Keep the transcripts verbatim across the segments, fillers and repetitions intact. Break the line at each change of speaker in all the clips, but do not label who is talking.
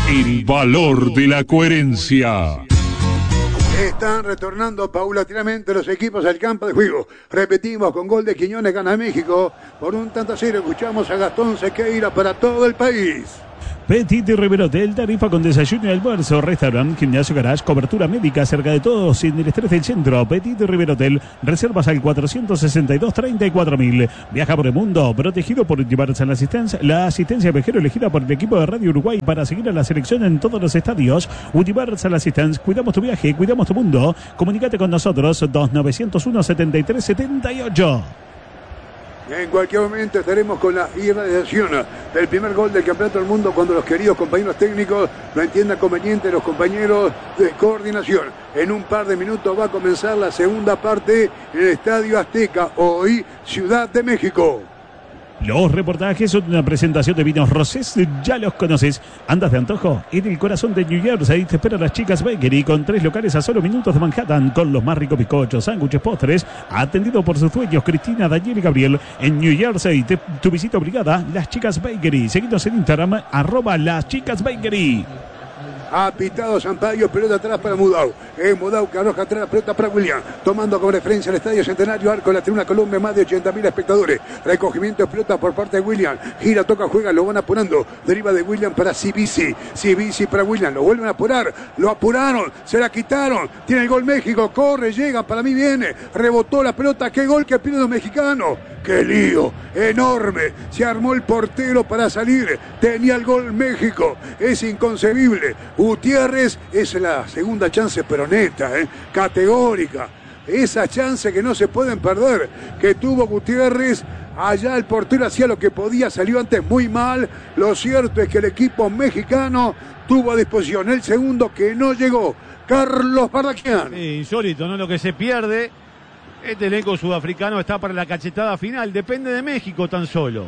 El valor de la coherencia.
Están retornando paulatinamente los equipos al campo de juego. Repetimos, con gol de Quiñones gana México por un tanto a cero. Escuchamos a Gastón Sequeira para todo el país.
Petit y Rivero Hotel, tarifa con desayuno y almuerzo, restaurante, gimnasio, garage, cobertura médica cerca de todos en el estrés del centro. Petit y Rivero Hotel, reservas al cuatrocientos sesenta y dos, treinta y cuatro mil. Viaja por el mundo, protegido por Universal Assistance, la asistencia viajero elegida por el equipo de Radio Uruguay para seguir a la selección en todos los estadios. Universal Assistance, cuidamos tu viaje, cuidamos tu mundo. Comunícate con nosotros, dos nueve cero uno, setenta y tres setenta y ocho.
En cualquier momento estaremos con la irradiación del primer gol del Campeonato del Mundo cuando los queridos compañeros técnicos lo entiendan conveniente, los compañeros de coordinación. En un par de minutos va a comenzar la segunda parte en el Estadio Azteca, hoy Ciudad de México.
Los reportajes son una presentación de vinos rosés, ya los conoces. ¿Andas de antojo? En el corazón de New Jersey te esperan las Chicas Bakery con tres locales a solo minutos de Manhattan con los más ricos bizcochos, sándwiches, postres, atendido por sus dueños Cristina, Daniel y Gabriel. En New Jersey, te, tu visita obligada, Las Chicas Bakery. Seguidos en Instagram, arroba Las Chicas Bakery.
Ha pitado Sampaio, pelota atrás para Mudau. Es Mudau que arroja atrás la pelota para William. Tomando como referencia el Estadio Centenario, arco de la tribuna Colombia, más de ochenta mil espectadores. Recogimiento de pelota por parte de William. Gira, toca, juega, lo van apurando. Deriva de William para Cibisi. Cibisi para William. Lo vuelven a apurar. Lo apuraron. Se la quitaron. Tiene el gol México. Corre, llega. Para mí viene. Rebotó la pelota. Qué gol que piden los mexicanos. Qué lío. Enorme. Se armó el portero para salir. Tenía el gol México. Es inconcebible. Gutiérrez es la segunda chance, pero neta, ¿eh? Categórica. Esa chance que no se pueden perder, que tuvo Gutiérrez. Allá el portero hacía lo que podía, salió antes muy mal. Lo cierto es que el equipo mexicano tuvo a disposición el segundo que no llegó. Carlos Bardaquian.
Sí, insólito, ¿no? Lo que se pierde. Este elenco sudafricano está para la cachetada final. Depende de México tan solo.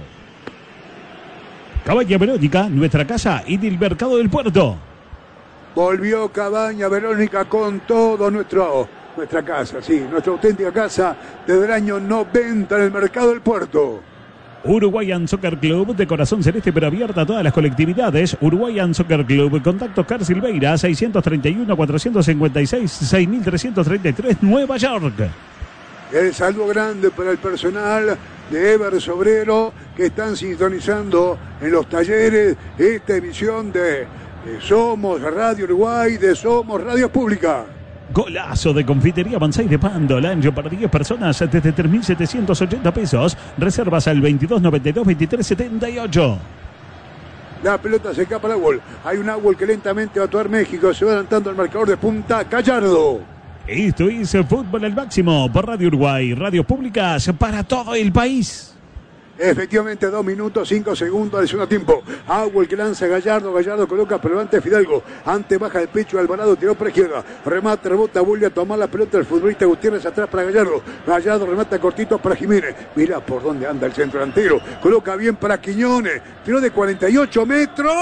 Cabaña Verónica, nuestra casa y del Mercado del Puerto.
Volvió Cabaña Verónica con todo nuestro, nuestra casa, sí, nuestra auténtica casa desde el año noventa en el Mercado del Puerto.
Uruguayan Soccer Club, de corazón celeste pero abierta a todas las colectividades. Uruguayan Soccer Club, contacto Car Silveira, seiscientos treinta y uno, cuatrocientos cincuenta y seis, seis mil trescientos treinta y tres, Nueva York.
El saludo grande para el personal de Evers Obrero que están sintonizando en los talleres esta emisión de... de Somos Radio Uruguay, de Somos Radio Pública.
Golazo de Confitería Banzai de Pando, lancho para diez personas desde tres mil setecientos ochenta pesos. Reservas al veintidós noventa y dos, veintitrés setenta y ocho.
La pelota se escapa al gol. Hay un agua que lentamente va a actuar México. Se va adelantando el marcador de punta Gallardo.
Esto es Fútbol al Máximo por Radio Uruguay, radios públicas para todo el país.
Efectivamente, dos minutos, cinco segundos del segundo tiempo. Agua el que lanza Gallardo. Gallardo coloca por delante Fidalgo. Ante baja de pecho Alvarado, tiró por izquierda. Remate, rebota, vuelve a tomar la pelota el futbolista Gutiérrez atrás para Gallardo. Gallardo remata cortito para Jiménez. Mira por dónde anda el centro delantero. Coloca bien para Quiñones. Tiró de cuarenta y ocho metros.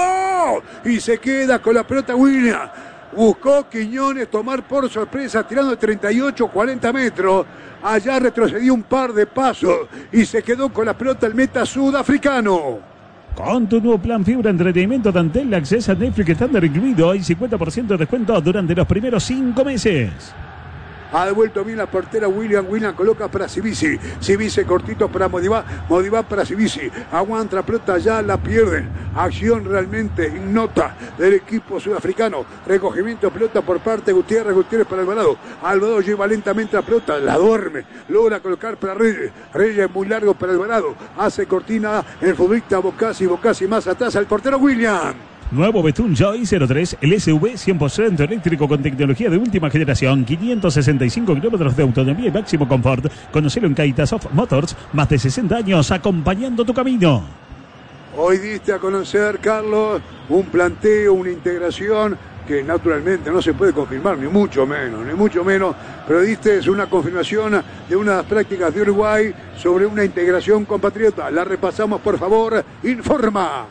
Y se queda con la pelota William. Buscó Quiñones tomar por sorpresa, tirando de treinta y ocho, cuarenta metros. Allá retrocedió un par de pasos y se quedó con la pelota el meta sudafricano.
Con tu nuevo plan Fibra Entretenimiento Tantel, acceso a Netflix estándar incluido. Hay cincuenta por ciento de descuento durante los primeros cinco meses.
Ha devuelto bien la portera William. William coloca para Cibisi. Cibisi cortito para Modibá. Modibá para Cibisi. Aguanta la pelota, ya la pierden. Acción realmente ignota del equipo sudafricano. Recogimiento de pelota por parte de Gutiérrez. Gutiérrez para Alvarado. Alvarado lleva lentamente la pelota. La duerme. Logra colocar para Reyes. Reyes muy largo para Alvarado. Hace cortina el futbolista Bocasi. Bocasi más atrás al portero William.
Nuevo Betún Joy cero tres, el S U V cien por ciento eléctrico con tecnología de última generación, quinientos sesenta y cinco kilómetros de autonomía y máximo confort. Conocelo en Caitasoft Motors, más de sesenta años acompañando tu camino.
Hoy diste a conocer, Carlos, un planteo, una integración que naturalmente no se puede confirmar, ni mucho menos, ni mucho menos, pero diste una confirmación de unas prácticas de Uruguay sobre una integración compatriota. La repasamos, por favor, informa.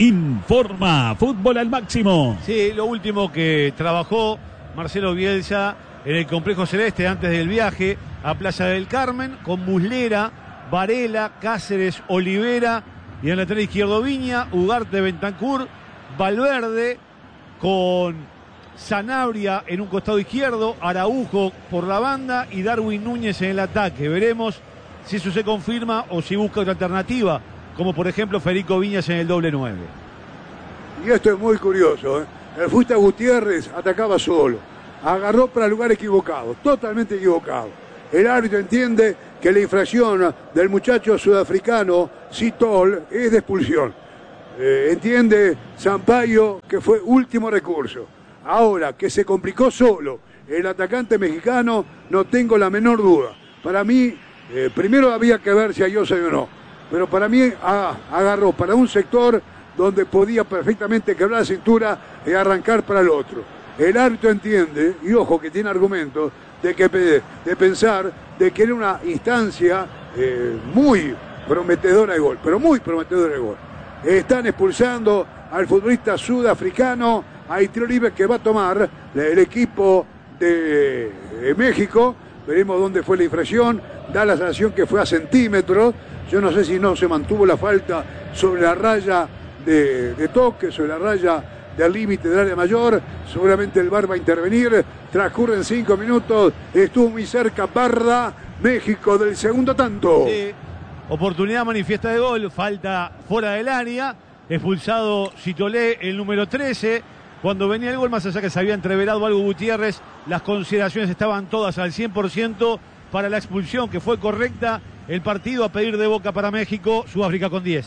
Informa, Fútbol al Máximo.
Sí, lo último que trabajó Marcelo Bielsa en el Complejo Celeste antes del viaje a Playa del Carmen, con Muslera, Varela, Cáceres, Olivera y en el lateral izquierdo Viña, Ugarte, Bentancur, Valverde, con Sanabria en un costado izquierdo, Araujo por la banda y Darwin Núñez en el ataque. Veremos si eso se confirma o si busca otra alternativa, como por ejemplo Federico Viñas en el doble nueve.
Y esto es muy curioso, ¿eh? El Fusta Gutiérrez atacaba solo, agarró para el lugar equivocado, totalmente equivocado. El árbitro entiende que la infracción del muchacho sudafricano Citol es de expulsión. Eh, entiende Sampaio que fue último recurso. Ahora que se complicó solo el atacante mexicano, no tengo la menor duda. Para mí, eh, primero había que ver si Ayoce o no, pero para mí ah, agarró para un sector donde podía perfectamente quebrar la cintura y arrancar para el otro. El árbitro entiende, y ojo que tiene argumentos, de, que, de pensar de que era una instancia eh, muy prometedora de gol, pero muy prometedora de gol. Están expulsando al futbolista sudafricano, hay tiro libre que va a tomar el equipo de, de México. Veremos dónde fue la infracción, da la sensación que fue a centímetros. Yo no sé si no se mantuvo la falta sobre la raya de, de toque, sobre la raya del límite del área mayor. Seguramente el V A R va a intervenir. Transcurren cinco minutos, estuvo muy cerca Parra, México del segundo tanto.
Sí. Oportunidad manifiesta de gol, falta fuera del área, expulsado Citolé, el número trece. Cuando venía el gol, más allá que se había entreverado algo Gutiérrez, las consideraciones estaban todas al cien por ciento para la expulsión, que fue correcta. El partido a pedir de Boca para México, Sudáfrica con diez.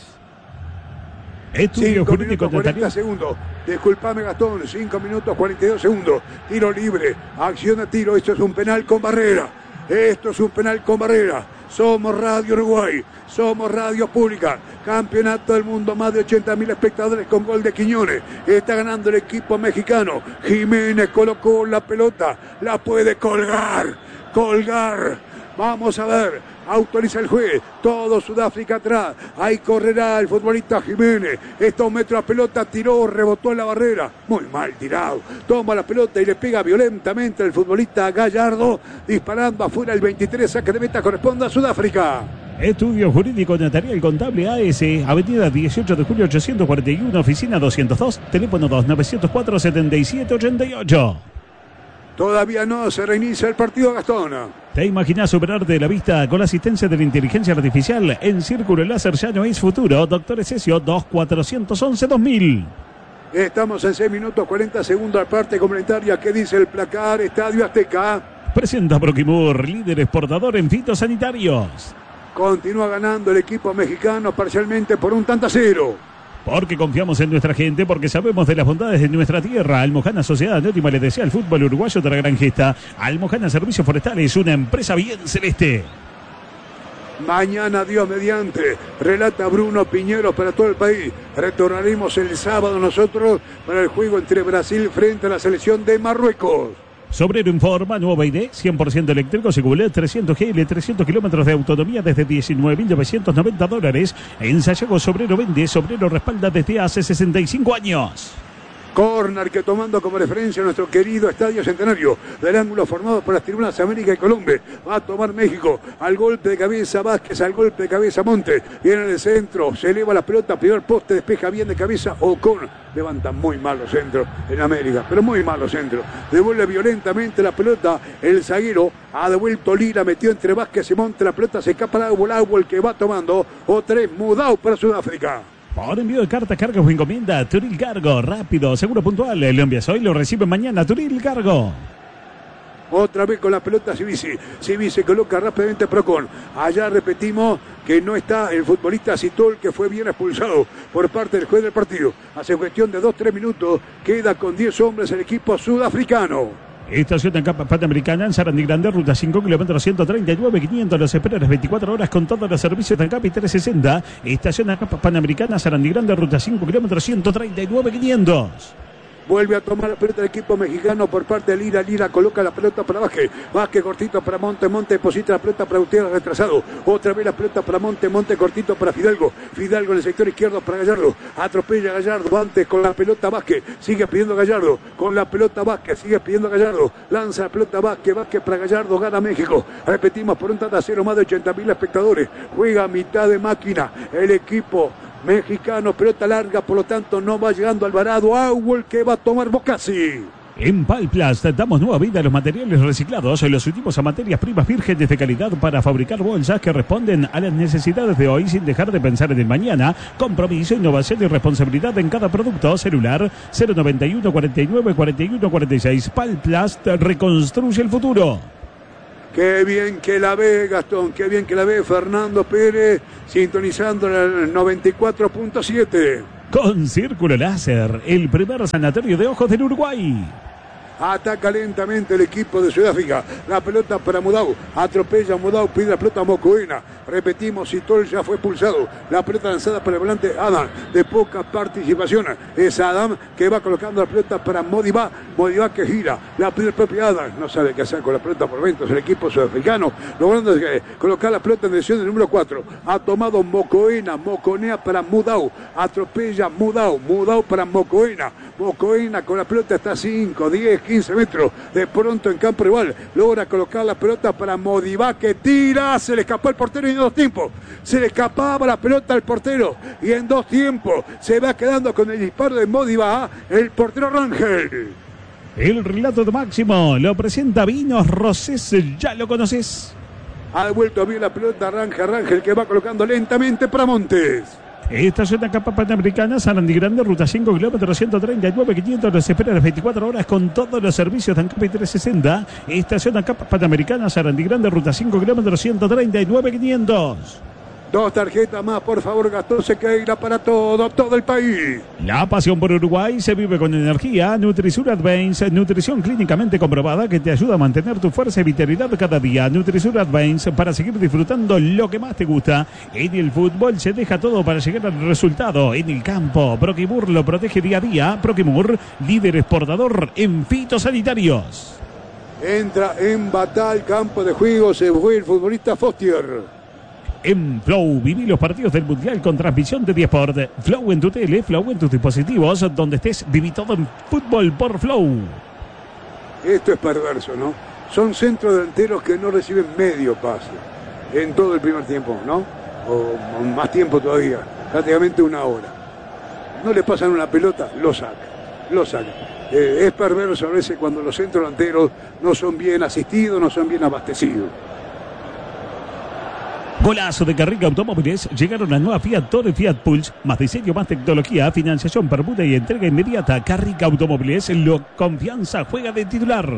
Estudio jurídico cuarenta segundos. Disculpame, Gastón. cinco minutos cuarenta y dos segundos. Tiro libre. Acción de tiro. Esto es un penal con barrera. Esto es un penal con barrera. Somos Radio Uruguay. Somos Radio Pública. Campeonato del Mundo. Más de ochenta mil espectadores con gol de Quiñones. Está ganando el equipo mexicano. Jiménez colocó la pelota. La puede colgar. Colgar. Vamos a ver. Autoriza el juez, todo Sudáfrica atrás, ahí correrá el futbolista Jiménez, está un metro la pelota, tiró, rebotó en la barrera, muy mal tirado, toma la pelota y le pega violentamente el futbolista Gallardo, disparando afuera el veintitrés, saque de meta, corresponde a Sudáfrica.
Estudio Jurídico Notarial Contable A S, Avenida dieciocho de julio ochocientos cuarenta y uno, oficina doscientos dos, teléfono dos nueve cero cuatro setenta y siete ochenta y ocho.
Todavía no se reinicia el partido, Gastón.
¿Te imaginas superarte de la vista con la asistencia de la inteligencia artificial? En Círculo Láser ya no es futuro. Doctor Esesio dos cuatro once dos mil.
Estamos en seis minutos cuarenta segundos al parte complementaria. ¿Qué dice el placar? Estadio Azteca.
Presenta Proquimur, líder exportador en fitosanitarios.
Continúa ganando el equipo mexicano parcialmente por un tanto a cero.
Porque confiamos en nuestra gente, porque sabemos de las bondades de nuestra tierra. Almojana Sociedad Anónima le desea al fútbol uruguayo otra gran gesta. Almojana Servicios Forestales, una empresa bien celeste.
Mañana, Dios mediante, relata Bruno Piñeros para todo el país. Retornaremos el sábado nosotros para el juego entre Brasil frente a la selección de Marruecos.
Sobrero informa, nuevo I D, cien por ciento eléctrico, Segulet trescientos G L, trescientos kilómetros de autonomía desde diecinueve mil novecientos noventa dólares. En Sayago, Sobrero vende, Sobrero respalda desde hace sesenta y cinco años.
Corner que tomando como referencia nuestro querido Estadio Centenario, del ángulo formado por las tribunas América y Colombia. Va a tomar México, al golpe de cabeza Vázquez, al golpe de cabeza Montes. Viene en el centro, se eleva la pelota, primer poste, despeja bien de cabeza Ocon. Levanta muy mal los centros en América, pero muy mal los centros. Devuelve violentamente la pelota, el zaguero ha devuelto Lira, metió entre Vázquez y Montes, la pelota se escapa al agua, el que va tomando. Otra vez Mudau para Sudáfrica.
Por envío de carta, cargos o encomienda, Turil Cargo, rápido, seguro, puntual. Lo envías hoy, lo recibe mañana, Turil Cargo.
Otra vez con la pelota Civisi. Civisi coloca rápidamente Procon. Allá repetimos que no está el futbolista Citol, que fue bien expulsado por parte del juez del partido. Hace cuestión de dos tres minutos, queda con diez hombres el equipo sudafricano.
Estación en Capa Panamericana en Sarandí Grande, ruta cinco, kilómetros ciento treinta y nueve, quinientos. Los esperas veinticuatro horas con todos los servicios de Ancap y trescientos sesenta. Estación en Capa Panamericana, Sarandí Grande, ruta cinco, kilómetros ciento treinta y nueve, quinientos.
Vuelve a tomar la pelota el equipo mexicano por parte de Lira. Lira coloca la pelota para Vázquez. Vázquez cortito para Monte. Monte deposita la pelota para Gutiérrez retrasado. Otra vez la pelota para Monte. Monte cortito para Fidalgo. Fidalgo en el sector izquierdo para Gallardo. Atropella Gallardo antes con la pelota Vázquez. Sigue pidiendo Gallardo. Con la pelota Vázquez. Sigue pidiendo Gallardo. Lanza la pelota Vázquez. Vázquez para Gallardo. Gana México. Repetimos por un tanto a cero, más de ochenta mil espectadores. Juega a mitad de máquina el equipo mexicano, pelota larga, por lo tanto no va llegando Alvarado. Agua que va a tomar Bocasi.
En Palplast damos nueva vida a los materiales reciclados. Los últimos a materias primas vírgenes de calidad para fabricar bolsas que responden a las necesidades de hoy sin dejar de pensar en el mañana. Compromiso, innovación y responsabilidad en cada producto. Celular cero noventa y uno cuarenta y nueve cuarenta y uno cuarenta y seis. Palplast reconstruye el futuro.
Qué bien que la ve, Gastón, qué bien que la ve Fernando Pérez, sintonizando en el noventa y cuatro punto siete.
Con Círculo Láser, el primer sanatorio de ojos del Uruguay.
Ataca lentamente el equipo de Sudáfrica. La pelota para Mudau. Atropella a Mudau. Pide la pelota a Mocoena. Repetimos, Sitol ya fue expulsado. La pelota lanzada para el volante Adam. De poca participación. Es Adam que va colocando la pelota para Modibá. Modibá que gira. La pide el propio Adam. No sabe qué hacer con la pelota por momentos el equipo sudafricano. Logrando colocar la pelota en dirección del número cuatro. Ha tomado Mocoena. Moconea para Mudau. Atropella Mudau. Mudau para Mocoena. Mocoena con la pelota está cinco, diez, quince metros. De pronto en campo rival logra colocar la pelota para Modibá que tira. Se le escapó el portero y en dos tiempos. Se le escapaba la pelota al portero y en dos tiempos se va quedando con el disparo de Modibá el portero Rangel.
El relato de Máximo lo presenta Vinos Rosés. Ya lo conoces.
Ha vuelto a ver la pelota Rangel. Rangel que va colocando lentamente para Montes.
Estación de Capa Panamericana, Sarandí Grande, ruta cinco, kilómetros ciento treinta y nueve, quinientos. Nos espera las veinticuatro horas con todos los servicios de Ancapi trescientos sesenta. Estación de Capa Panamericana, Sarandí Grande, ruta cinco, kilómetros ciento treinta y nueve, quinientos.
Dos tarjetas más, por favor, Gastón Sequeira, para todo, todo el país.
La pasión por Uruguay se vive con energía. Nutrisur Advance, nutrición clínicamente comprobada que te ayuda a mantener tu fuerza y vitalidad cada día. Nutrisur Advance, para seguir disfrutando lo que más te gusta. En el fútbol se deja todo para llegar al resultado. En el campo, Proquimur lo protege día a día. Proquimur, líder exportador en fitosanitarios.
Entra en Batal, campo de juego, se fue el futbolista Fostier.
En Flow, viví los partidos del Mundial con transmisión de diesport. Flow en tu tele, Flow en tus dispositivos. Donde estés, viví todo en fútbol por Flow.
Esto es perverso, ¿no? Son centros delanteros que no reciben medio pase en todo el primer tiempo, ¿no? O, o más tiempo todavía, prácticamente una hora. No le pasan una pelota, lo sacan, lo sacan. Eh, es perverso a veces cuando los centros delanteros no son bien asistidos, no son bien abastecidos.
Golazo de Carrica Automóviles. Llegaron la nueva Fiat Toro y Fiat Pulse. Más diseño, más tecnología, financiación, permuta y entrega inmediata. Carrica Automóviles, lo confianza, juega de titular.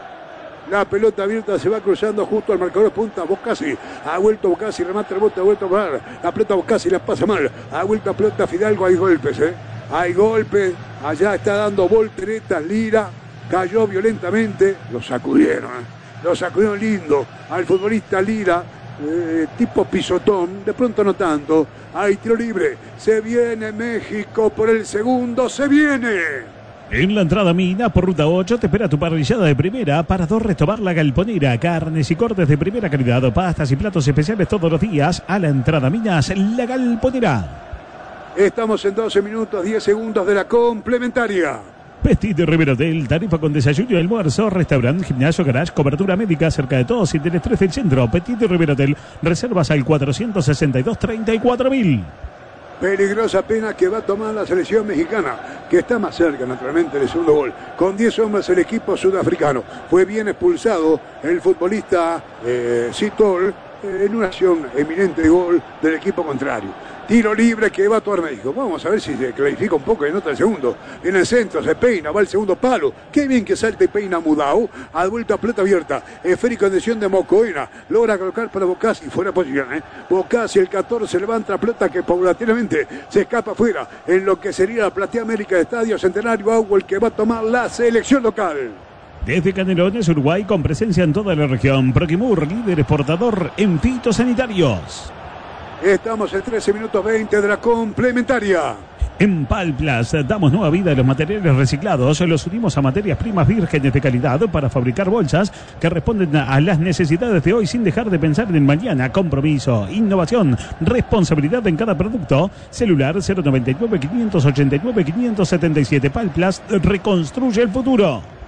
La pelota abierta se va cruzando justo al marcador punta. Bocasi. Ha vuelto Bocasi, remata el bote, ha vuelto a parar. La pelota Bocasi la pasa mal. Ha vuelto a pelota Fidalgo, hay golpes, ¿eh? Hay golpes. Allá está dando volteretas Lira. Cayó violentamente. Lo sacudieron, ¿eh? Lo sacudieron lindo al futbolista Lira. Eh, tipo pisotón, de pronto no tanto. Hay tiro libre, se viene México por el segundo, se viene.
En la entrada Mina por ruta ocho te espera tu parrillada de primera para dos Restobar La Galponera, carnes y cortes de primera calidad, pastas y platos especiales todos los días. A la entrada Minas La Galponera.
Estamos en doce minutos, diez segundos de la complementaria.
Petit de Rivero Hotel, tarifa con desayuno y almuerzo, restaurante, gimnasio, garage, cobertura médica cerca de todos, sin del estrés del centro. Petit de Rivero Hotel, reservas al cuatrocientos sesenta y dos, treinta y cuatro mil.
Peligrosa pena que va a tomar la selección mexicana, que está más cerca naturalmente del segundo gol. Con diez hombres el equipo sudafricano. Fue bien expulsado el futbolista eh, Sitol eh, en una acción eminente de gol del equipo contrario. Tiro libre que va a tomar México. Vamos a ver si se clarifica un poco y nota el segundo. En el centro se peina, va el segundo palo. Qué bien que salta y peina Mudau. Ha vuelto a pelota abierta. Esférico en dirección de Mocoena. Logra colocar para Bocasi. Fuera de posición, ¿eh? Bocasi, el catorce, levanta la pelota que paulatinamente se escapa afuera. En lo que sería la Platea América de Estadio Centenario. Agua el que va a tomar la selección local.
Desde Canelones, Uruguay, con presencia en toda la región. Proquimur, líder exportador en fitosanitarios.
Estamos en trece minutos veinte de la complementaria.
En Palplas damos nueva vida a los materiales reciclados. Los unimos a materias primas vírgenes de calidad para fabricar bolsas que responden a las necesidades de hoy sin dejar de pensar en el mañana. Compromiso, innovación, responsabilidad en cada producto. Celular cero noventa y nueve, quinientos ochenta y nueve, quinientos setenta y siete. Palplas reconstruye el futuro.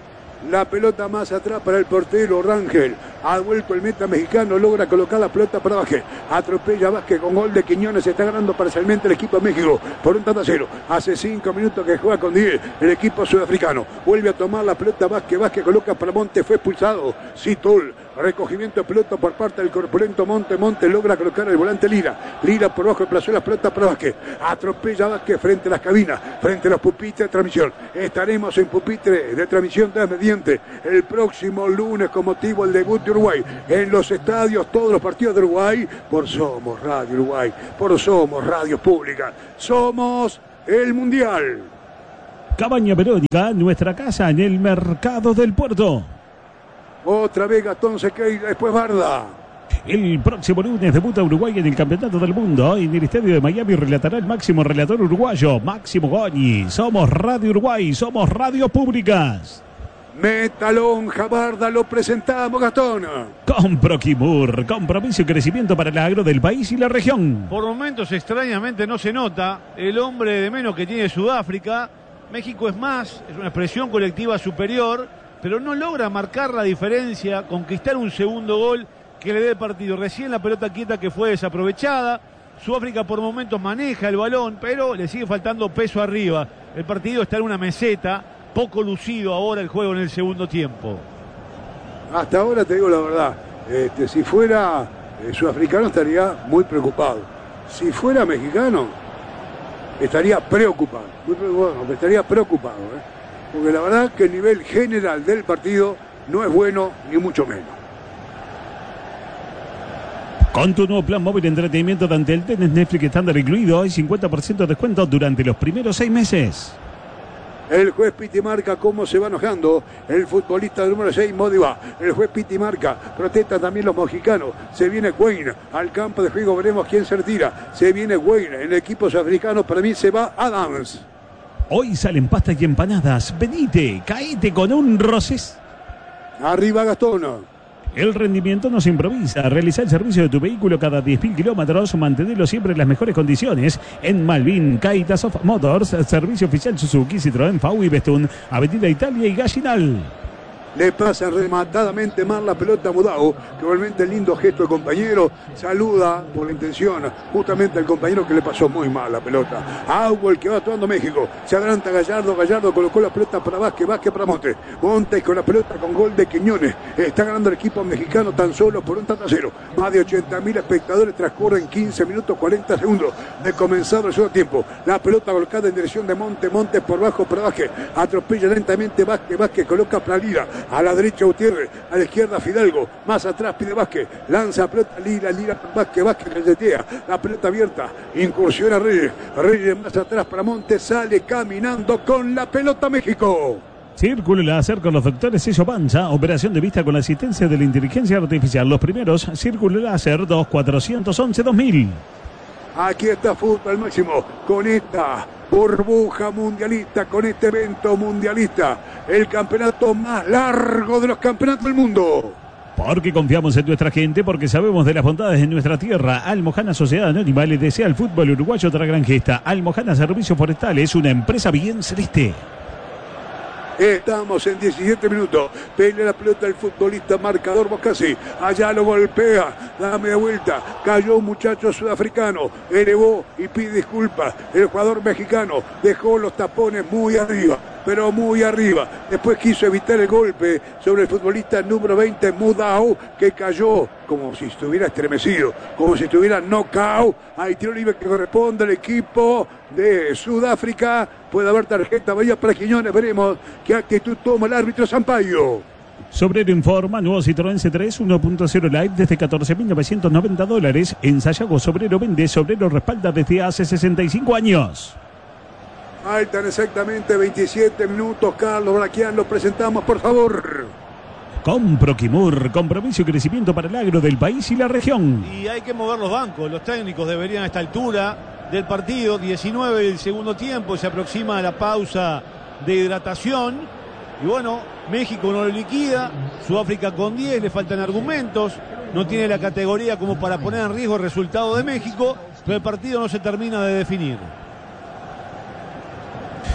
La pelota más atrás para el portero Rangel. Ha vuelto el meta mexicano, logra colocar la pelota para Vázquez. Atropella a Vázquez con gol de Quiñones. Se está ganando parcialmente el equipo de México por un tanto a cero. Hace cinco minutos que juega con diez el equipo sudafricano. Vuelve a tomar la pelota Vázquez. Vázquez coloca para Monte. Fue expulsado. Citol. Recogimiento de pelota por parte del corpulento Monte. Monte logra colocar el volante Lira. Lira por abajo desplazó la pelota para Vázquez. Atropella a Vázquez frente a las cabinas, frente a los pupitres de transmisión. Estaremos en pupitre de transmisión de mediante el próximo lunes con motivo del debut de Uruguay en los estadios, todos los partidos de Uruguay por Somos Radio Uruguay, por Somos Radio Pública. Somos el Mundial.
Cabaña Verónica, nuestra casa en el Mercado del Puerto.
Otra vez Gastón Sequeira, después Barda.
El próximo lunes debuta Uruguay en el Campeonato del Mundo. En el Estadio de Miami relatará el máximo relator uruguayo, Máximo Goñi. Somos Radio Uruguay, somos Radio Públicas.
Metalón, Jabarda, lo presentamos, Gastón.
Con Proquimur, compromiso y crecimiento para el agro del país y la región.
Por momentos extrañamente no se nota el hombre de menos que tiene Sudáfrica. México es más, es una expresión colectiva superior, pero no logra marcar la diferencia, conquistar un segundo gol que le dé el partido. Recién la pelota quieta que fue desaprovechada. Sudáfrica por momentos maneja el balón, pero le sigue faltando peso arriba. El partido está en una meseta, poco lucido ahora el juego en el segundo tiempo.
Hasta ahora te digo la verdad, este, si fuera eh, sudafricano estaría muy preocupado. Si fuera mexicano estaría preocupado, muy preocupado, estaría preocupado, ¿eh? Porque la verdad que el nivel general del partido no es bueno, ni mucho menos.
Con tu nuevo plan móvil de entretenimiento de Antel, Netflix estándar incluido, hay cincuenta por ciento de descuento durante los primeros seis meses.
El juez Piti marca cómo se va enojando el futbolista número seis, Modiva. El juez Piti marca, protesta también los mexicanos. Se viene Wayne al campo de juego, veremos quién se retira. Se viene Wayne, en el equipo sudafricano, para mí se va Adams.
Hoy salen pastas y empanadas. Venite, caíte con un Rosés.
Arriba Gastón.
El rendimiento no se improvisa. Realiza el servicio de tu vehículo cada diez mil kilómetros. Mantenerlo siempre en las mejores condiciones. En Malvin, Kaitas of Motors, servicio oficial Suzuki, Citroën, F A U y Bestún, Avenida Italia y Gallinal.
Le pasa rematadamente mal la pelota a Mudao, que igualmente lindo gesto de compañero, saluda por la intención justamente al compañero que le pasó muy mal la pelota. Agua el que va actuando México, se adelanta Gallardo, Gallardo colocó la pelota para Vázquez, Vázquez para Montes, Montes con la pelota con gol de Quiñones, está ganando el equipo mexicano tan solo por un tanto a cero, más de ochenta mil espectadores, transcurren quince minutos cuarenta segundos de comenzado el segundo tiempo, la pelota colocada en dirección de Montes, Montes por bajo para Vázquez, atropella lentamente Vázquez, Vázquez coloca para Lira, a la derecha Gutiérrez, a la izquierda Fidalgo, más atrás pide Vázquez, lanza pelota Lira, Lira Vázquez, Vázquez resetea, la pelota abierta, incursiona Reyes, Reyes más atrás para Montes, sale caminando con la pelota México.
Círculo láser con los doctores Cesio Panza, operación de vista con la asistencia de la inteligencia artificial. Los primeros, Círculo láser dos cuatro once dos mil.
Aquí está Fútbol Máximo, con esta burbuja mundialista, con este evento mundialista, el campeonato más largo de los campeonatos del mundo.
Porque confiamos en nuestra gente, porque sabemos de las bondades de nuestra tierra. Almojana Sociedad Anónima le desea al fútbol uruguayo otra gran gesta. Almojana Servicios Forestales, una empresa bien celeste.
Estamos en diecisiete minutos. Pelea la pelota el futbolista marcador Bocasi. Allá lo golpea. Da media vuelta. Cayó un muchacho sudafricano. Elevó y pide disculpas. El jugador mexicano dejó los tapones muy arriba. Pero muy arriba. Después quiso evitar el golpe sobre el futbolista número veinte, Mudao, que cayó como si estuviera estremecido, como si estuviera knockout. Hay tiro libre que corresponde al equipo de Sudáfrica. Puede haber tarjeta amarilla para Quiñones. Veremos qué actitud toma el árbitro Sampaio.
Sobrero informa, nuevo Citroën C tres uno punto cero Live desde catorce mil novecientos noventa dólares. En Sayago Sobrero vende, Sobrero respalda desde hace sesenta y cinco años.
Faltan exactamente veintisiete minutos. Carlos Braquian, lo presentamos, por favor.
Con Proquimur, compromiso y crecimiento para el agro del país y la región.
Y hay que mover los bancos. Los técnicos deberían a esta altura del partido, diecinueve del segundo tiempo, se aproxima a la pausa de hidratación. Y bueno, México no lo liquida, Sudáfrica con diez, le faltan argumentos, no tiene la categoría como para poner en riesgo el resultado de México, pero el partido no se termina de definir.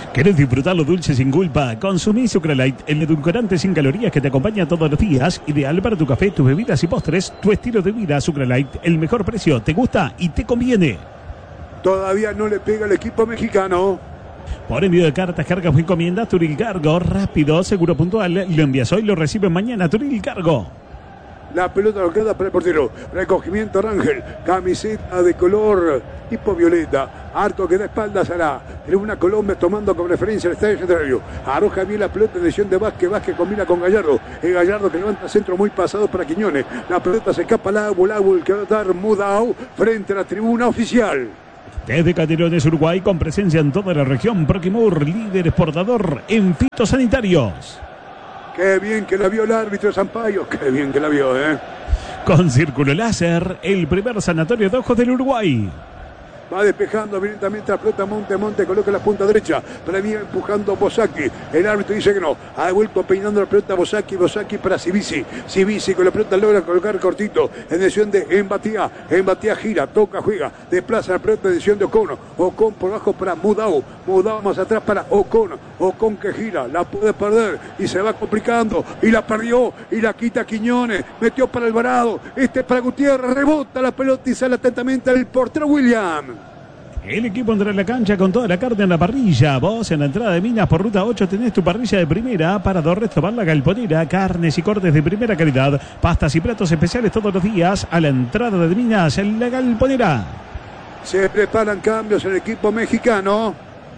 ¿Querés disfrutar lo dulce sin culpa? Consumí Sucralite, el edulcorante sin calorías que te acompaña todos los días. Ideal para tu café, tus bebidas y postres. Tu estilo de vida, Sucralite, el mejor precio. Te gusta y te conviene.
Todavía no le pega el equipo mexicano.
Por envío de cartas, cargas o encomiendas, Turil Cargo, rápido, seguro, puntual. Lo envías hoy, lo reciben mañana, Turil Cargo.
La pelota lo queda para el portero. Recogimiento Rangel. Camiseta de color tipo violeta. Arco que da espaldas a la una Colombia tomando como referencia el estadio centenario. Arroja bien la pelota en dirección de Vázquez. Vázquez combina con Gallardo. Es Gallardo que levanta centro muy pasado para Quiñones. La pelota se escapa al agua. El que va a dar Mudau frente a la tribuna oficial.
Desde Canelones, Uruguay, con presencia en toda la región, Proquimur, líder exportador en fitosanitarios.
Qué bien que la vio el árbitro Sampaio. Qué bien que la vio, ¿eh?
Con Círculo Láser, el primer sanatorio de ojos del Uruguay.
Va despejando violentamente la pelota Monte. Monte coloca la punta derecha. Premia empujando Bosaki. El árbitro dice que no. Ha vuelto peinando la pelota Bosaki. Bosaki para Civisi. Civisi con la pelota logra colocar cortito. En dirección de Embatía. Embatía gira, toca, juega. Desplaza la pelota en dirección de Ocon. Ocon por abajo para Mudau. Mudau más atrás para Ocon. Ocon que gira. La puede perder. Y se va complicando. Y la perdió. Y la quita Quiñones. Metió para Alvarado. Este es para Gutiérrez. Rebota la pelota y sale atentamente el portero William.
El equipo entra en la cancha con toda la carne en la parrilla. Vos en la entrada de Minas por ruta ocho tenés tu parrilla de primera. Para Restaurant La Galponera, carnes y cortes de primera calidad. Pastas y platos especiales todos los días. A la entrada de Minas en La Galponera.
Se preparan cambios en el equipo mexicano.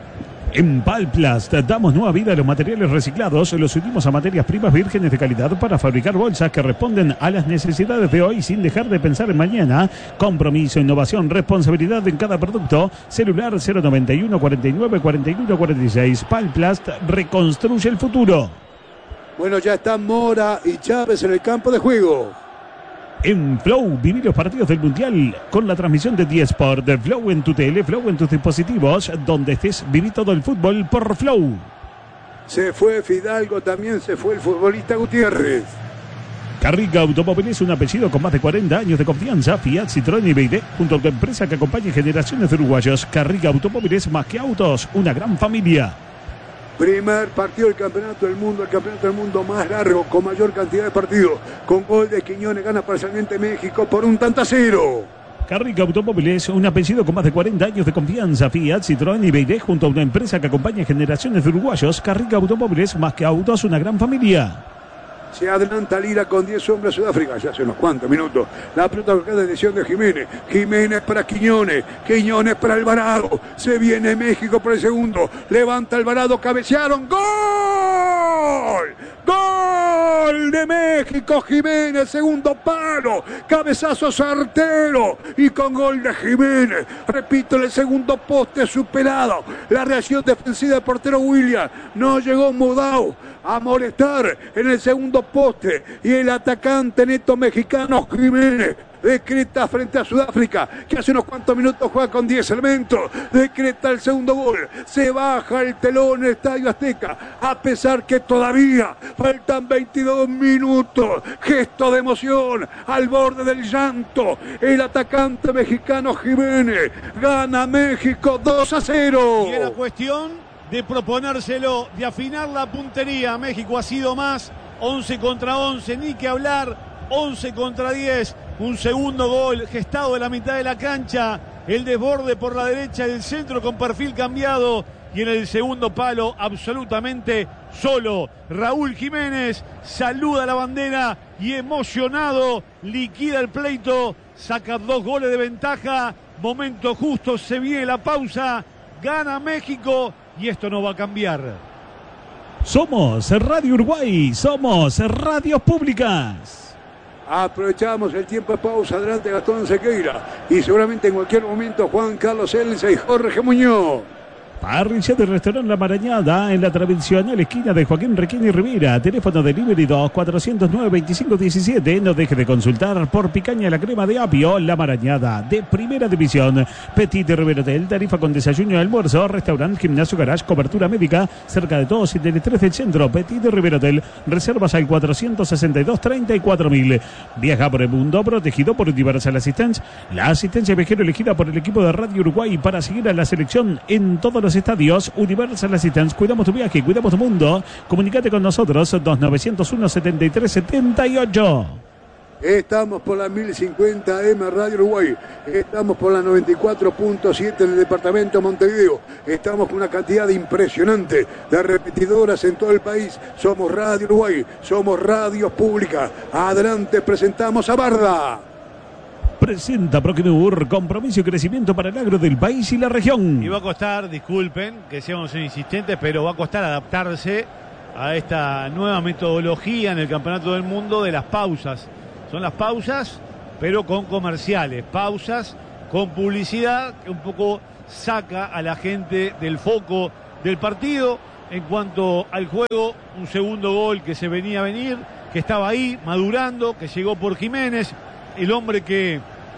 En Palplast damos nueva vida a los materiales reciclados. Los unimos a materias primas vírgenes de calidad para fabricar bolsas que responden a las necesidades de hoy sin dejar de pensar en mañana. Compromiso, innovación, responsabilidad en cada producto. Celular cero noventa y uno cuarenta y nueve cuarenta y uno cuarenta y seis. Palplast reconstruye el futuro.
Bueno, ya están Mora y Chávez en el campo de juego.
En Flow, viví los partidos del Mundial con la transmisión de D Sport. De Flow en tu tele, Flow en tus dispositivos. Donde estés, viví todo el fútbol por Flow.
Se fue Fidalgo, también se fue el futbolista Gutiérrez.
Carriga Automóviles, un apellido con más de cuarenta años de confianza. Fiat, Citroën y B Y D, junto a tu empresa que acompaña generaciones de uruguayos. Carriga Automóviles, más que autos, una gran familia.
Primer partido del campeonato del mundo, el campeonato del mundo más largo, con mayor cantidad de partidos. Con gol de Quiñones gana parcialmente México por un tanto a cero.
Carriga Automóviles, un apellido con más de cuarenta años de confianza. Fiat, Citroën y B Y D, junto a una empresa que acompaña generaciones de uruguayos. Carriga Automóviles, más que autos, una gran familia.
Se adelanta Lira con diez hombres Sudáfrica, ya hace unos cuantos minutos. La pelota colocada en dirección de Jiménez. Jiménez para Quiñones. Quiñones para Alvarado. Se viene México por el segundo. Levanta Alvarado, cabecearon. ¡Gol! ¡Gol de México! Jiménez, segundo palo. Cabezazo certero. Y con gol de Jiménez. Repito, el segundo poste superado. La reacción defensiva del portero William. No llegó Mudau a molestar en el segundo poste. Y el atacante neto mexicano Jiménez decreta frente a Sudáfrica, que hace unos cuantos minutos juega con diez elementos, decreta el segundo gol. Se baja el telón en el Estadio Azteca, a pesar que todavía faltan veintidós minutos. Gesto de emoción al borde del llanto. El atacante mexicano Jiménez gana México dos a cero.
Y era cuestión de proponérselo, de afinar la puntería. México ha sido más, once contra once, ni que hablar, once contra diez. Un segundo gol gestado de la mitad de la cancha, el desborde por la derecha del centro con perfil cambiado, y en el segundo palo absolutamente solo Raúl Jiménez saluda la bandera y emocionado liquida el pleito, saca dos goles de ventaja, momento justo, se viene la pausa, gana México y esto no va a cambiar.
Somos Radio Uruguay, somos Radios Públicas.
Aprovechamos el tiempo de pausa, adelante Gastón Sequeira y seguramente en cualquier momento Juan Carlos Elsa y Jorge Muñoz.
Parrilla de Restaurante La Marañada en la tradicional esquina de Joaquín Requín y Rivera. Teléfono delivery dos cuatrocientos nueve veinticinco diecisiete. No deje de consultar por picaña la crema de apio. La Marañada de primera división. Petit Rivero Hotel, tarifa con desayuno y almuerzo. Restaurante, gimnasio, garage, cobertura médica. Cerca de todos y del tres del centro. Petit Rivero Hotel. Reservas al cuatrocientos sesenta y dos treinta y cuatro mil. Viaja por el mundo protegido por Universal Assistance. La asistencia viajero elegida por el equipo de Radio Uruguay para seguir a la selección en todos los los estadios. Universal Assistance, cuidamos tu viaje, cuidamos tu mundo. Comunícate con nosotros, dos nueve cero uno, siete tres siete ocho.
Estamos por la mil cincuenta M Radio Uruguay. Estamos por la noventa y cuatro punto siete en el departamento de Montevideo. Estamos con una cantidad impresionante de repetidoras en todo el país. Somos Radio Uruguay, somos radio pública. Adelante, presentamos a Barda.
Presenta Procnur, compromiso y crecimiento para el agro del país y la región.
Y va a costar, disculpen que seamos insistentes, pero va a costar adaptarse a esta nueva metodología en el Campeonato del Mundo de las pausas. Son las pausas, pero con comerciales, pausas con publicidad que un poco saca a la gente del foco del partido. En cuanto al juego, un segundo gol que se venía a venir, que estaba ahí madurando, que llegó por Jiménez, el hombre que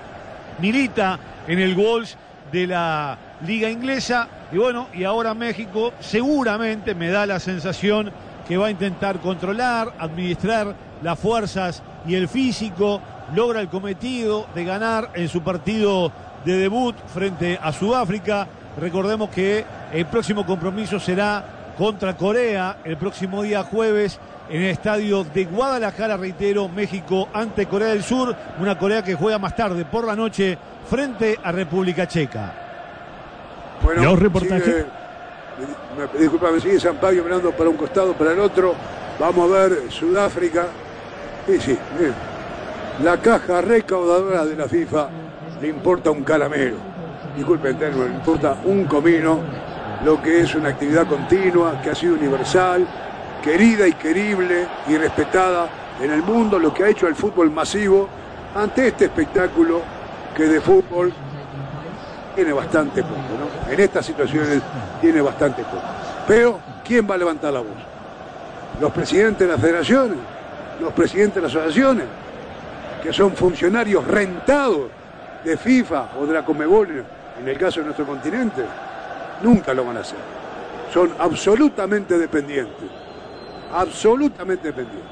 milita en el Wolves de la Liga Inglesa. Y bueno, y ahora México seguramente me da la sensación que va a intentar controlar, administrar las fuerzas y el físico, logra el cometido de ganar en su partido de debut frente a Sudáfrica. Recordemos que el próximo compromiso será contra Corea, el próximo día jueves, en el estadio de Guadalajara, reitero, México ante Corea del Sur, una Corea que juega más tarde por la noche frente a República Checa.
Bueno, los reportajes.
Sigue, me, disculpa, me sigue Sampaio mirando para un costado, para el otro. Vamos a ver Sudáfrica. Sí, sí, bien. La caja recaudadora de la FIFA le importa un calamero. Disculpen, le importa un comino lo que es una actividad continua, que ha sido universal, querida y querible y respetada en el mundo, lo que ha hecho el fútbol masivo ante este espectáculo que de fútbol tiene bastante poco, ¿no? En estas situaciones tiene bastante poco. Pero, ¿quién va a levantar la voz? ¿Los presidentes de las federaciones? ¿Los presidentes de las asociaciones? Que son funcionarios rentados de FIFA o de la Conmebol, en el caso de nuestro continente. Nunca lo van a hacer. Son absolutamente dependientes. Absolutamente dependientes.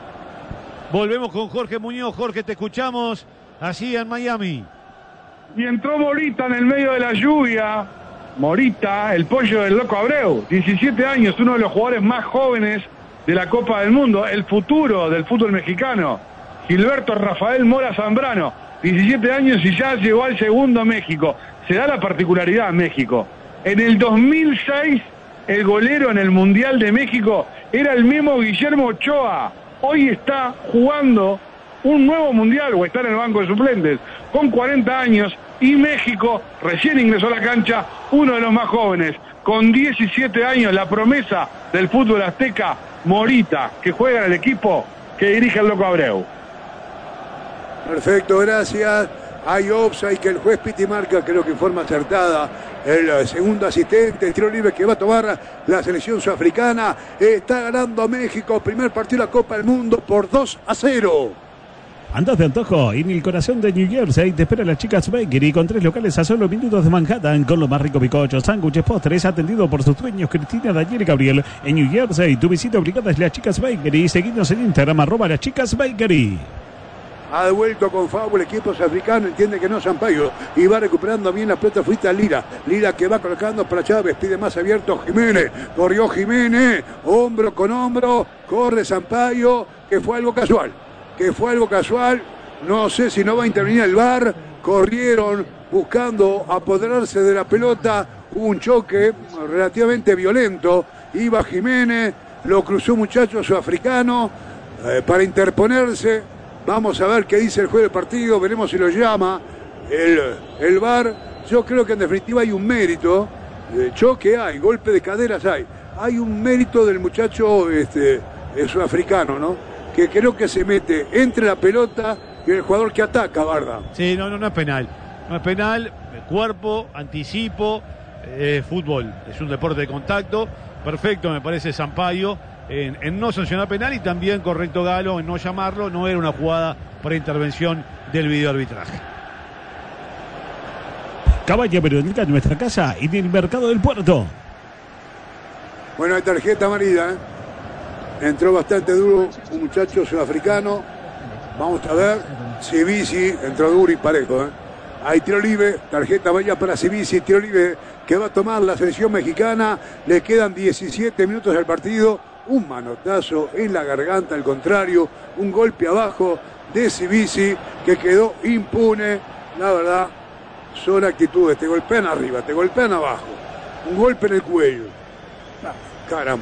Volvemos con Jorge Muñoz. Jorge, te escuchamos así en Miami.
Y entró Morita en el medio de la lluvia. Morita, el pollo del Loco Abreu. diecisiete años, uno de los jugadores más jóvenes de la Copa del Mundo. El futuro del fútbol mexicano. Gilberto Rafael Mora Zambrano. diecisiete años y ya llegó al segundo México. Se da la particularidad en México. En el dos mil seis, el golero en el Mundial de México era el mismo Guillermo Ochoa. Hoy está jugando un nuevo Mundial o está en el banco de suplentes con cuarenta años y México recién ingresó a la cancha, uno de los más jóvenes, con diecisiete años, la promesa del fútbol azteca, Morita, que juega en el equipo que dirige el Loco Abreu.
Perfecto, gracias. Hay offside que el juez Piti marca, creo que en forma acertada. El segundo asistente, el tiro libre que va a tomar la selección sudafricana. Está ganando México, primer partido de la Copa del Mundo por dos a cero.
Andas de antojo, en el corazón de New Jersey te espera las Chicas Bakery con tres locales a solo minutos de Manhattan, con lo más rico bizcochos, sándwiches, postres, atendido por sus dueños Cristina, Daniel y Gabriel. En New Jersey, tu visita obligada es las Chicas Bakery. Seguidnos en Instagram, arroba las Chicas Bakery.
Ha devuelto con favor el equipo sudafricano, entiende que no Sampaio, y va recuperando bien la pelota frita Lira. Lira que va colocando para Chávez, pide más abierto Jiménez, corrió Jiménez, hombro con hombro, corre Sampaio, que fue algo casual, que fue algo casual, no sé si no va a intervenir el V A R, corrieron buscando apoderarse de la pelota, hubo un choque relativamente violento, iba Jiménez, lo cruzó un muchacho sudafricano eh, para interponerse. Vamos a ver qué dice el juez del partido, veremos si lo llama el, el V A R. Yo creo que en definitiva hay un mérito, de choque hay, golpe de caderas hay. Hay un mérito del muchacho este, sudafricano, ¿no? Que creo que se mete entre la pelota y el jugador que ataca, Barda.
Sí, no, no, no es penal. No es penal, cuerpo, anticipo, eh, fútbol. Es un deporte de contacto. Perfecto, me parece Sampaio. En, en no sancionar penal y también correcto Galo en no llamarlo, no era una jugada para intervención del videoarbitraje.
Cabaña Periodista en nuestra casa y en el mercado del puerto.
Bueno, hay tarjeta amarilla, ¿eh? Entró bastante duro un muchacho sudafricano. Vamos a ver. Sibisi entró duro y parejo, ¿eh? Hay tiro libre, tarjeta amarilla para Civisi, tiro libre que va a tomar la selección mexicana. Le quedan diecisiete minutos al partido. Un manotazo en la garganta, al contrario, un golpe abajo de Civisi que quedó impune. La verdad, son actitudes, te golpean arriba, te golpean abajo. Un golpe en el cuello. Caramba.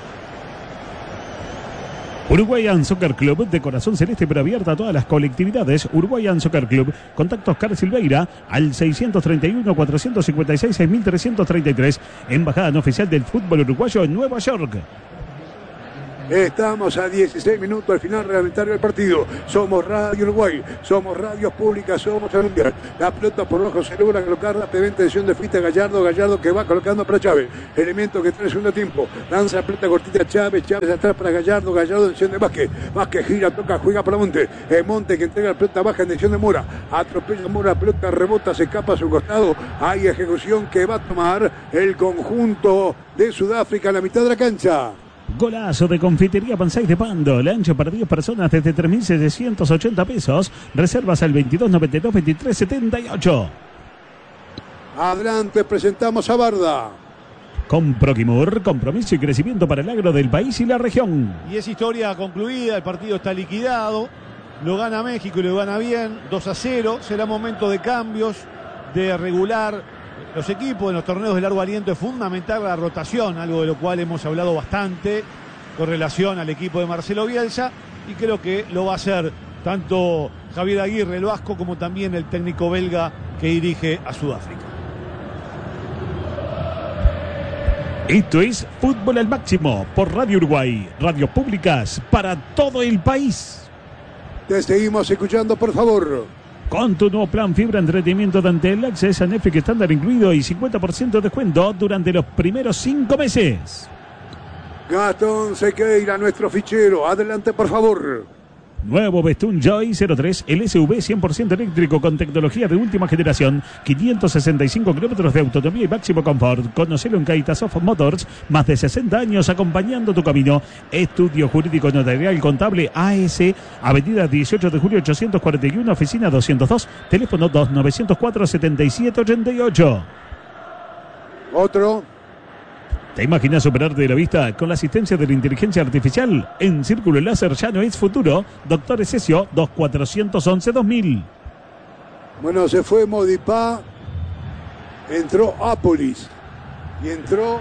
Uruguayan Soccer Club, de corazón celeste pero abierta a todas las colectividades. Uruguayan Soccer Club, contacto Oscar Silveira al seiscientos treinta y uno, cuatrocientos cincuenta y seis, seis mil trescientos treinta y tres, embajada no oficial del fútbol uruguayo en Nueva York.
Estamos a dieciséis minutos al final reglamentario del partido. Somos Radio Uruguay, somos radios públicas, somos el Mundial. La pelota por rojo se logra colocar rápidamente en dirección de Fita Gallardo. Gallardo que va colocando para Chávez. Elemento que trae el segundo tiempo. Lanza la pelota cortita a Chávez. Chávez atrás para Gallardo. Gallardo en dirección de Vázquez. Vázquez gira, toca, juega para Monte. Eh, Monte que entrega la pelota baja en dirección de Mora. Atropella Mora, la pelota rebota, se escapa a su costado. Hay ejecución que va a tomar el conjunto de Sudáfrica en la mitad de la cancha.
Golazo de Confitería Panzai de Pando. Lancho para diez personas desde tres mil setecientos ochenta pesos. Reservas al veintidós noventa y dos veintitrés setenta y ocho.
Adelante, presentamos a Barda.
Con Proquimur, compromiso y crecimiento para el agro del país y la región.
Y es historia concluida, el partido está liquidado. Lo gana México y lo gana bien, dos a cero. Será momento de cambios, de regular los equipos. En los torneos de largo aliento es fundamental la rotación, algo de lo cual hemos hablado bastante con relación al equipo de Marcelo Bielsa, y creo que lo va a hacer tanto Javier Aguirre, el vasco, como también el técnico belga que dirige a Sudáfrica.
Esto es Fútbol al Máximo por Radio Uruguay, radios públicas para todo el país.
Te seguimos escuchando, por favor.
Con tu nuevo plan fibra entretenimiento de Antel, acceso a Netflix estándar incluido y cincuenta por ciento de descuento durante los primeros cinco meses.
Gastón Sequeira, nuestro fichero. Adelante, por favor.
Nuevo Bestún Joy cero tres, el S U V cien por ciento eléctrico con tecnología de última generación, quinientos sesenta y cinco kilómetros de autonomía y máximo confort. Conocelo en Caitasoft Motors, más de sesenta años acompañando tu camino. Estudio Jurídico Notarial Contable A S, Avenida dieciocho de julio ochocientos cuarenta y uno, oficina doscientos dos, teléfono dos nueve cero cuatro, siete siete ocho ocho.
Otro.
¿Te imaginas superarte de la vista con la asistencia de la inteligencia artificial? En Círculo Láser ya no es futuro. Doctor Esesio, dos cuatro once dos mil.
Bueno, se fue Modipá, entró Apolis y entró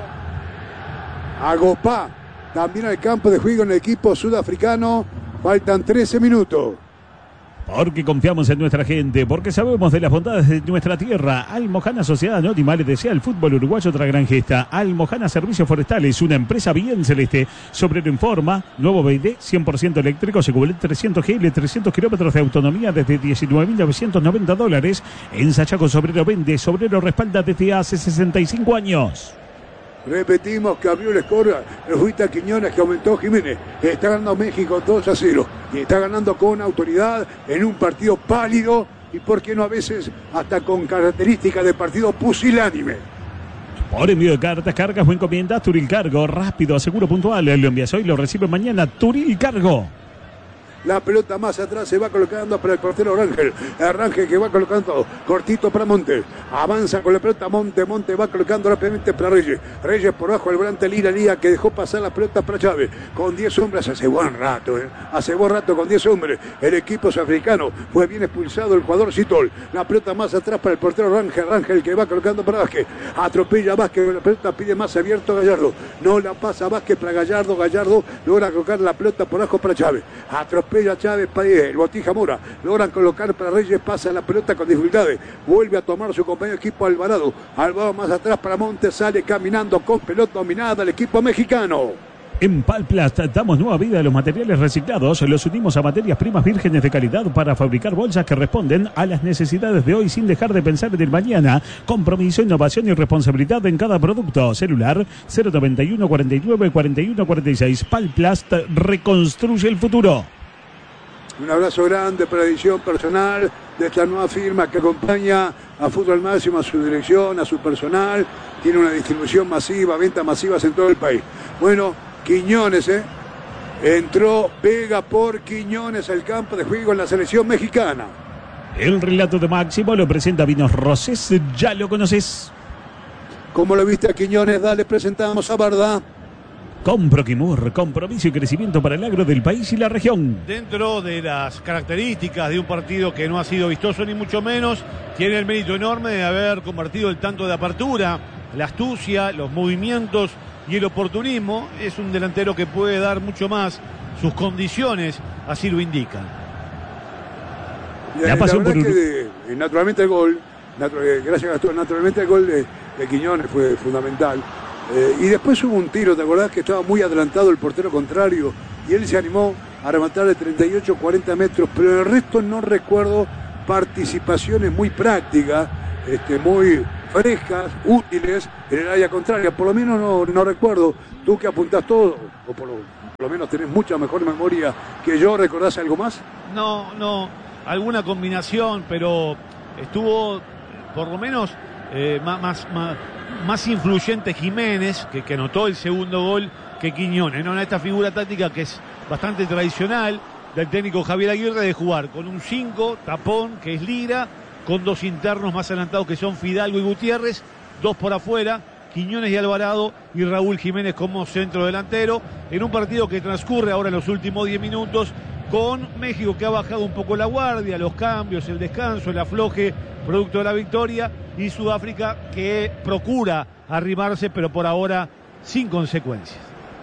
Agopá. También al campo de juego en el equipo sudafricano. Faltan trece minutos.
Porque confiamos en nuestra gente, porque sabemos de las bondades de nuestra tierra. Almojana Sociedad Anónima le desea al fútbol uruguayo otra gran gesta. Almojana Servicios Forestales, una empresa bien celeste. Sobrero Informa, nuevo B D, cien por ciento eléctrico, Secubelet trescientos G L, trescientos kilómetros de autonomía desde diecinueve mil novecientos noventa dólares. En Sachaco Sobrero vende, Sobrero respalda desde hace sesenta y cinco años.
Repetimos que abrió el score el Juita Quiñones, que aumentó Jiménez. Está ganando México dos a cero. Y está ganando con autoridad en un partido pálido y, por qué no, a veces hasta con características de partido pusilánime.
Por envío de cartas, cargas o encomiendas, Turil Cargo. Rápido, seguro, puntual. Lo envías hoy, lo recibe mañana. Turil Cargo.
La pelota más atrás se va colocando para el portero Rangel. El Rangel que va colocando cortito para Monte. Avanza con la pelota Monte. Monte va colocando rápidamente para Reyes. Reyes por abajo el volante Lira Lía, que dejó pasar la pelota para Chávez. Con diez hombres hace buen rato. ¿eh? Hace buen rato con diez hombres. El equipo sudafricano fue bien expulsado el jugador Citol. La pelota más atrás para el portero Rangel. Rangel que va colocando para Vázquez. Atropella Vázquez. La pelota pide más abierto Gallardo. No la pasa Vázquez para Gallardo. Gallardo logra colocar la pelota por abajo para Chávez. Atropella Chávez, el Botija Mora, logran colocar para Reyes, pasa la pelota con dificultades, vuelve a tomar su compañero equipo Alvarado, Alvarado más atrás para Montes, sale caminando con pelota dominada el equipo mexicano.
En Palplast damos nueva vida a los materiales reciclados, los unimos a materias primas vírgenes de calidad para fabricar bolsas que responden a las necesidades de hoy sin dejar de pensar en el mañana. Compromiso, innovación y responsabilidad en cada producto. Celular cero noventa y uno cuarenta y nueve cuarenta y uno cuarenta y seis. Palplast reconstruye el futuro.
Un abrazo grande para la edición personal de esta nueva firma que acompaña a Fútbol Máximo, a su dirección, a su personal. Tiene una distribución masiva, ventas masivas en todo el país. Bueno, Quiñones, ¿eh? Entró, pega por Quiñones al campo de juego en la selección mexicana.
El relato de Máximo lo presenta Vinos Rosés, ya lo conoces.
¿Cómo lo viste a Quiñones? Dale, presentamos a Barda.
Con Proquimur, compromiso y crecimiento para el agro del país y la región.
Dentro de las características de un partido que no ha sido vistoso ni mucho menos, tiene el mérito enorme de haber convertido el tanto de apertura, la astucia, los movimientos y el oportunismo. Es un delantero que puede dar mucho más, sus condiciones así lo indican.
La, la pasión por... que de, naturalmente el gol, natu gracias Gastón, naturalmente el gol de, de Quiñones fue fundamental. Eh, y después hubo un tiro, ¿te acordás? Que estaba muy adelantado el portero contrario y él se animó a rematar de treinta y ocho a cuarenta metros, pero el resto no recuerdo participaciones muy prácticas, este, muy frescas, útiles en el área contraria. Por lo menos no, no recuerdo. Tú que apuntás todo, o por lo, por lo menos tenés mucha mejor memoria que yo, ¿recordás algo más?
No, no, alguna combinación, pero estuvo por lo menos eh, más... más, más más influyente Jiménez, que, que anotó el segundo gol, que Quiñones, ¿no? En esta figura táctica que es bastante tradicional del técnico Javier Aguirre, de jugar con un cinco, tapón, que es Lira, con dos internos más adelantados que son Fidalgo y Gutiérrez, dos por afuera, Quiñones y Alvarado, y Raúl Jiménez como centro delantero, en un partido que transcurre ahora en los últimos diez minutos, con México que ha bajado un poco la guardia, los cambios, el descanso, el afloje producto de la victoria, y Sudáfrica que procura arrimarse, pero por ahora sin consecuencias.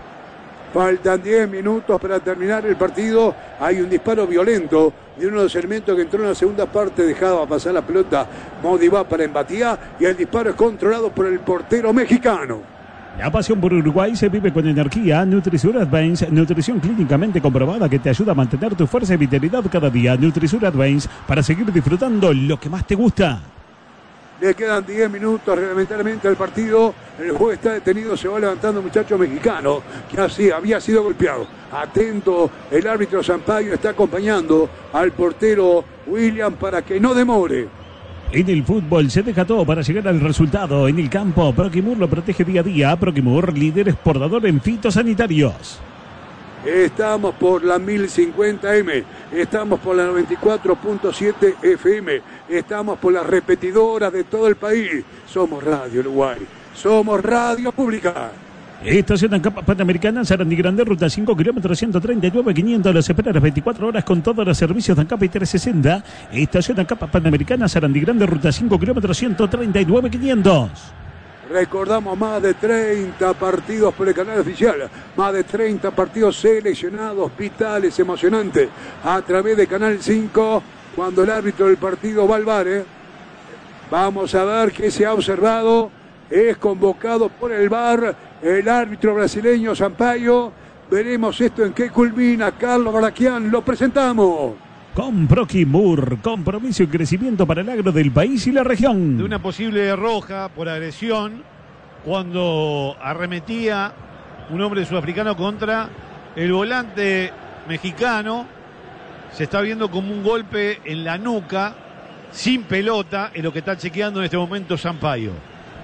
Faltan diez minutos para terminar el partido. Hay un disparo violento de uno de los elementos que entró en la segunda parte, dejaba pasar la pelota Modibá para Embatía, y el disparo es controlado por el portero mexicano.
La pasión por Uruguay se vive con energía. Nutrisur Advance, nutrición clínicamente comprobada que te ayuda a mantener tu fuerza y vitalidad cada día. Nutrisur Advance, para seguir disfrutando lo que más te gusta.
Le quedan diez minutos reglamentariamente al partido. El juego está detenido, se va levantando un muchacho mexicano que así había sido golpeado. Atento, el árbitro Sampaio está acompañando al portero William para que no demore.
En el fútbol se deja todo para llegar al resultado. En el campo, Proquimur lo protege día a día. Proquimur, líder exportador en fitosanitarios.
Estamos por la mil cincuenta eme, estamos por la noventa y cuatro punto siete efe eme, estamos por las repetidoras de todo el país. Somos Radio Uruguay, somos Radio Pública.
Estación ANCAP Panamericana, Sarandí Grande, ruta cinco, kilómetros ciento treinta y nueve, quinientos. Los espera las veinticuatro horas con todos los servicios de ANCAP y trescientos sesenta. Estación ANCAP Panamericana, Sarandí Grande, ruta cinco, kilómetros ciento treinta y nueve, quinientos.
Recordamos más de treinta partidos por el canal oficial, más de treinta partidos seleccionados, vitales, emocionantes, a través de Canal cinco, cuando el árbitro del partido va al V A R. ¿eh? Vamos a ver qué se ha observado. Es convocado por el V A R el árbitro brasileño Sampaio. Veremos esto en qué culmina. Carlos Baraquian, lo presentamos.
Con Proquimur, compromiso y crecimiento para el agro del país y la región.
De una posible roja por agresión cuando arremetía un hombre sudafricano contra el volante mexicano. Se está viendo como un golpe en la nuca, sin pelota, en lo que está chequeando en este momento Sampaio.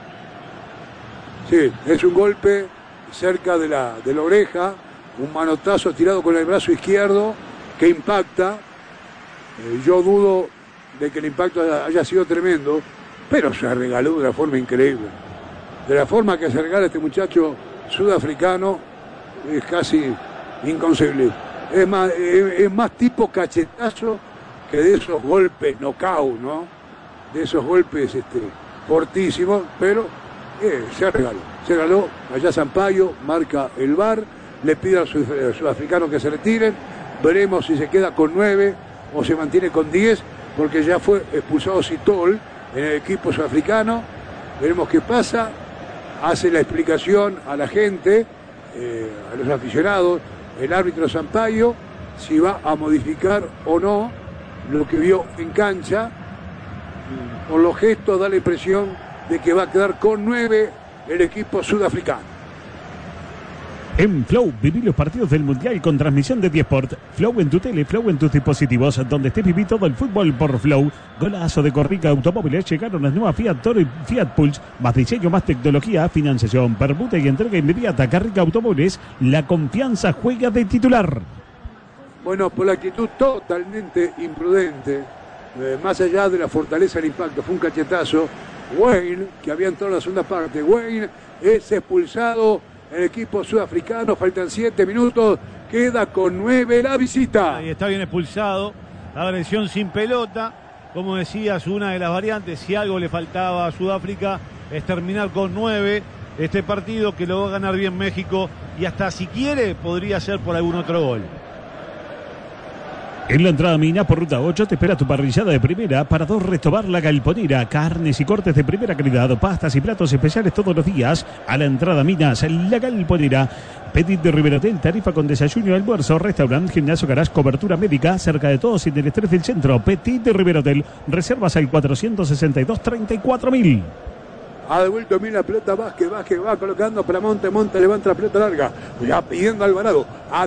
Sí, es un golpe cerca de la, de la oreja, un manotazo tirado con el brazo izquierdo que impacta. Eh, yo dudo de que el impacto haya sido tremendo, pero se regaló de una forma increíble. De la forma que se regala este muchacho sudafricano es casi inconcebible. Es más, es, es más tipo cachetazo que de esos golpes knockout, ¿no? De esos golpes este, fortísimos, pero eh, se regaló. Se regaló allá Sampaio, marca el V A R, le pide al sudafricano que se retiren. Veremos si se queda con nueve o se mantiene con diez, porque ya fue expulsado Citol en el equipo sudafricano. Veremos qué pasa. Hace la explicación a la gente, eh, a los aficionados, el árbitro Sampaio, si va a modificar o no lo que vio en cancha. Por los gestos da la impresión de que va a quedar con nueve el equipo sudafricano.
En Flow, viví los partidos del Mundial con transmisión de diesport. Flow en tu tele, Flow en tus dispositivos. Donde estés, viví todo el fútbol por Flow. Golazo de Corrica Automóviles. Llegaron las nuevas Fiat Toro y Fiat Pulse. Más diseño, más tecnología, financiación, permuta y entrega inmediata. Carrica Automóviles, la confianza juega de titular.
Bueno, por la actitud totalmente imprudente eh, más allá de la fortaleza del impacto, fue un cachetazo. Wayne, que había entrado en la segunda parte, Wayne es expulsado. El equipo sudafricano, faltan siete minutos, queda con nueve la visita.
Ahí está bien expulsado. Agresión sin pelota. Como decías, una de las variantes, si algo le faltaba a Sudáfrica, es terminar con nueve este partido, que lo va a ganar bien México, y hasta si quiere podría ser por algún otro gol.
En la entrada Mina por ruta ocho te espera tu parrillada de primera para dos Restobar La Galponera, carnes y cortes de primera calidad, pastas y platos especiales todos los días. A la entrada Minas, La Galponera. Petit de Riverotel, tarifa con desayuno y almuerzo, restaurante, gimnasio, garage, cobertura médica, cerca de todos y del estrés del centro. Petit de Riverotel, reservas al cuatrocientos sesenta y dos, treinta y cuatro mil.
Ha devuelto bien la pelota, Vázquez, Vázquez va colocando para Monte, Monte levanta la pelota larga, ya pidiendo a Alvarado.